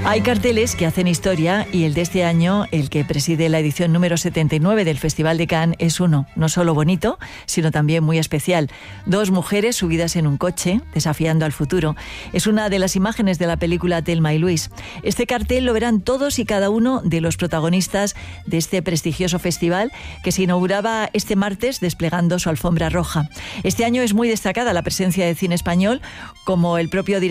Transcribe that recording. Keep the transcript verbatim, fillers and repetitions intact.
Hay carteles que hacen historia y el de este año, el que preside la edición número setenta y nueve del Festival de Cannes, es uno, no solo bonito, sino también muy especial. Dos mujeres subidas en un coche, desafiando al futuro. Es una de las imágenes de la película Thelma y Luis. Este cartel lo verán todos y cada uno de los protagonistas de este prestigioso festival que se inauguraba este martes desplegando su alfombra roja. Este año es muy destacada la presencia de cine español, como el propio director